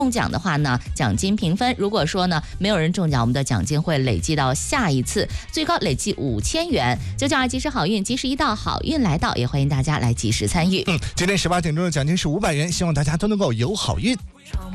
中奖的话呢，奖金平分。如果说呢没有人中奖，我们的奖金会累计到下一次，最高累计5000元。992及时好运，及时一到，好运来到，也欢迎大家来及时参与。 今天18点钟的奖金是500元，希望大家都能够有好运。